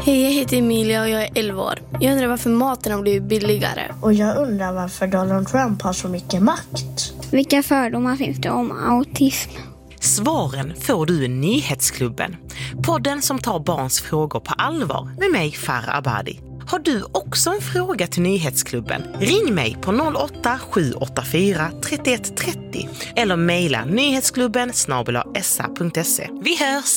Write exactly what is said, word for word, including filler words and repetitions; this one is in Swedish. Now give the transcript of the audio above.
Hej, jag heter Emilia och jag är elva år. Jag undrar varför maten har blivit billigare. Och jag undrar varför Donald Trump har så mycket makt. Vilka fördomar finns det om autism? Svaren får du i Nyhetsklubben. Podden som tar barns frågor på allvar med mig, Farah Abadi. Har du också en fråga till Nyhetsklubben? Ring mig på noll åtta sju åtta fyra tre ett tre noll eller mejla nyhetsklubben snabel-a s a punkt se. Vi hörs!